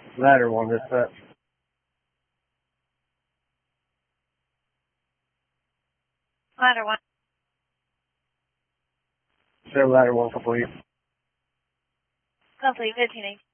Ladder 1, dispatch. Ladder 1. Show ladder 1 complete. Complete, 15